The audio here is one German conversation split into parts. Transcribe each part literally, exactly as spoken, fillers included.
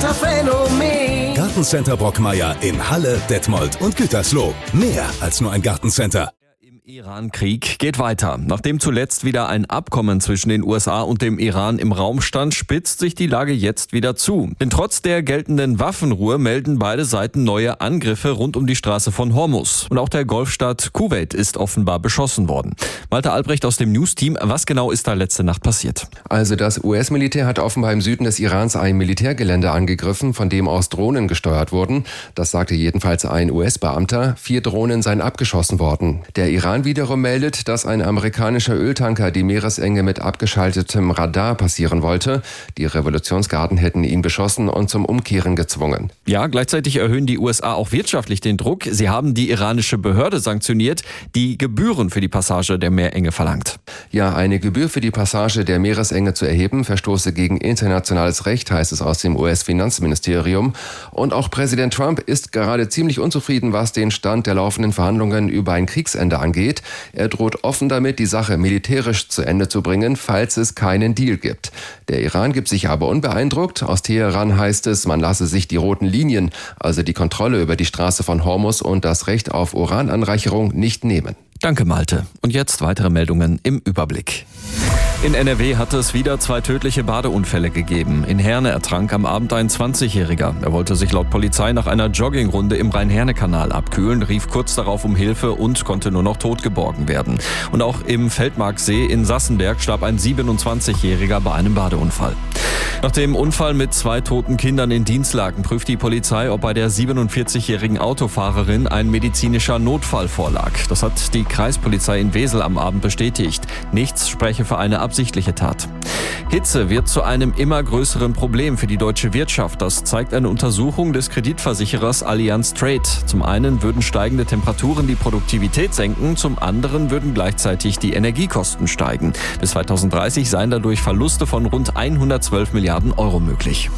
Wetterphänomen. Gartencenter Brockmeier in Halle, Detmold und Gütersloh. Mehr als nur ein Gartencenter. Iran-Krieg geht weiter. Nachdem zuletzt wieder ein Abkommen zwischen den U S A und dem Iran im Raum stand, spitzt sich die Lage jetzt wieder zu. Denn trotz der geltenden Waffenruhe melden beide Seiten neue Angriffe rund um die Straße von Hormuz. Und auch der Golfstaat Kuwait ist offenbar beschossen worden. Malte Albrecht aus dem News-Team, was genau ist da letzte Nacht passiert? Also das U S-Militär hat offenbar im Süden des Irans ein Militärgelände angegriffen, von dem aus Drohnen gesteuert wurden. Das sagte jedenfalls ein U S-Beamter. Vier Drohnen seien abgeschossen worden. Der Iran wiederum meldet, dass ein amerikanischer Öltanker die Meeresenge mit abgeschaltetem Radar passieren wollte. Die Revolutionsgarden hätten ihn beschossen und zum Umkehren gezwungen. Ja, gleichzeitig erhöhen die U S A auch wirtschaftlich den Druck. Sie haben die iranische Behörde sanktioniert, die Gebühren für die Passage der Meerenge verlangt. Ja, eine Gebühr für die Passage der Meeresenge zu erheben, verstoße gegen internationales Recht, heißt es aus dem U S-Finanzministerium. Und auch Präsident Trump ist gerade ziemlich unzufrieden, was den Stand der laufenden Verhandlungen über ein Kriegsende angeht. Er droht offen damit, die Sache militärisch zu Ende zu bringen, falls es keinen Deal gibt. Der Iran gibt sich aber unbeeindruckt. Aus Teheran heißt es, man lasse sich die roten Linien, also die Kontrolle über die Straße von Hormuz und das Recht auf Urananreicherung, nicht nehmen. Danke, Malte. Und jetzt weitere Meldungen im Überblick. In N R W hat es wieder zwei tödliche Badeunfälle gegeben. In Herne ertrank am Abend ein zwanzigjähriger. Er wollte sich laut Polizei nach einer Joggingrunde im Rhein-Herne-Kanal abkühlen, rief kurz darauf um Hilfe und konnte nur noch tot geborgen werden. Und auch im Feldmarksee in Sassenberg starb ein siebenundzwanzigjähriger bei einem Badeunfall. Nach dem Unfall mit zwei toten Kindern in Dienstlaken prüft die Polizei, ob bei der siebenundvierzigjährigen Autofahrerin ein medizinischer Notfall vorlag. Das hat die Kreispolizei in Wesel am Abend bestätigt. Nichts spreche für eine absichtliche Tat. Hitze wird zu einem immer größeren Problem für die deutsche Wirtschaft. Das zeigt eine Untersuchung des Kreditversicherers Allianz Trade. Zum einen würden steigende Temperaturen die Produktivität senken, zum anderen würden gleichzeitig die Energiekosten steigen. Bis zweitausenddreißig seien dadurch Verluste von rund hundertzwölf Milliarden Euro möglich.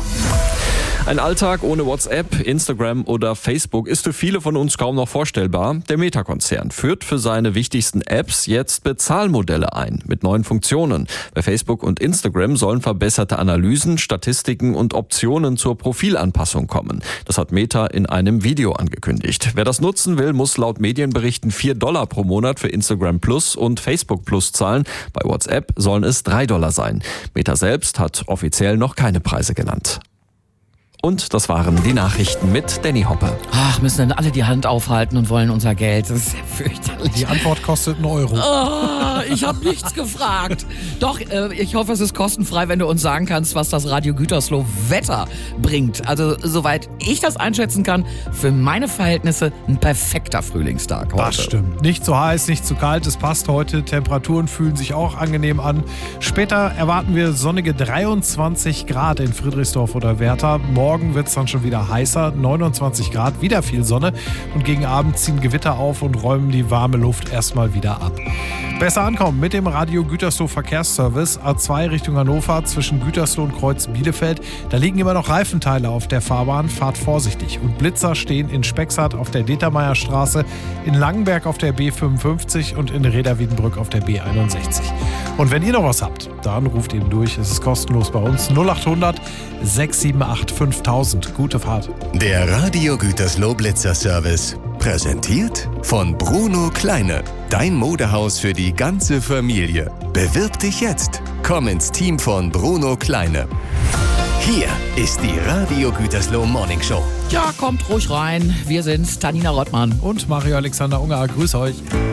Ein Alltag ohne WhatsApp, Instagram oder Facebook ist für viele von uns kaum noch vorstellbar. Der Meta-Konzern führt für seine wichtigsten Apps jetzt Bezahlmodelle ein mit neuen Funktionen. Bei Facebook und Instagram sollen verbesserte Analysen, Statistiken und Optionen zur Profilanpassung kommen. Das hat Meta in einem Video angekündigt. Wer das nutzen will, muss laut Medienberichten vier Dollar pro Monat für Instagram Plus und Facebook Plus zahlen. Bei WhatsApp sollen es drei Dollar sein. Meta selbst hat offiziell noch keine Preise genannt. Und das waren die Nachrichten mit Danny Hoppe. Ach, müssen dann alle die Hand aufhalten und wollen unser Geld. Das ist ja fürchterlich. Die Antwort kostet einen Euro. Oh, ich habe nichts gefragt. Doch, äh, ich hoffe, es ist kostenfrei, wenn du uns sagen kannst, was das Radio Gütersloh Wetter bringt. Also, soweit ich das einschätzen kann, für meine Verhältnisse ein perfekter Frühlingstag heute. Das stimmt. Nicht zu heiß, nicht zu kalt. Es passt heute. Temperaturen fühlen sich auch angenehm an. Später erwarten wir sonnige dreiundzwanzig Grad in Friedrichsdorf oder Werther. Morgen Morgen wird es dann schon wieder heißer, neunundzwanzig Grad, wieder viel Sonne und gegen Abend ziehen Gewitter auf und räumen die warme Luft erstmal wieder ab. Besser ankommen mit dem Radio Gütersloh Verkehrsservice A zwei Richtung Hannover zwischen Gütersloh und Kreuz Bielefeld. Da liegen immer noch Reifenteile auf der Fahrbahn, fahrt vorsichtig. Und Blitzer stehen in Spexart auf der Determeierstraße, in Langenberg auf der B fünfundfünfzig und in Reda-Wiedenbrück auf der B einundsechzig. Und wenn ihr noch was habt, dann ruft eben durch. Es ist kostenlos bei uns. null achthundert sechs sieben acht fünftausend. Gute Fahrt. Der Radio Gütersloh Blitzer Service. Präsentiert von Bruno Kleine. Dein Modehaus für die ganze Familie. Bewirb dich jetzt. Komm ins Team von Bruno Kleine. Hier ist die Radio Gütersloh Morning Show. Ja, kommt ruhig rein. Wir sind's, Tanina Rottmann und Mario Alexander Unger. Grüß euch.